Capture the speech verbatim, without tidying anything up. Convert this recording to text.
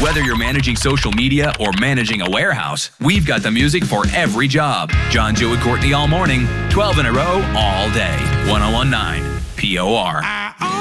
Whether you're managing social media or managing a warehouse, we've got the music for every job. John, Joe, and Courtney all morning, twelve in a row, all day. one oh one point nine P O R.